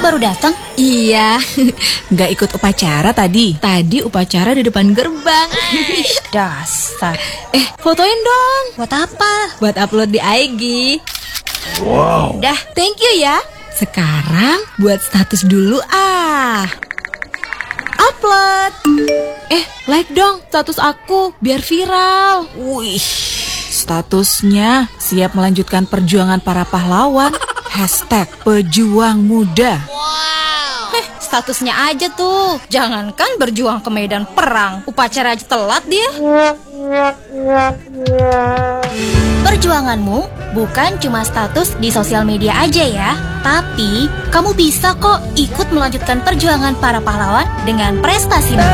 baru datang? Iya, nggak ikut upacara tadi. Tadi upacara di depan gerbang. Dasar. Fotoin dong. Buat apa? Buat upload di IG. Wow. Dah, thank you ya. Sekarang buat status dulu Upload. Like dong status aku biar viral. Wih, statusnya siap melanjutkan perjuangan para pahlawan. #pejuang muda. Statusnya aja tuh. Jangankan berjuang ke medan perang, upacara aja telat dia. Perjuanganmu bukan cuma status di sosial media aja ya, tapi kamu bisa kok ikut melanjutkan perjuangan para pahlawan dengan prestasi.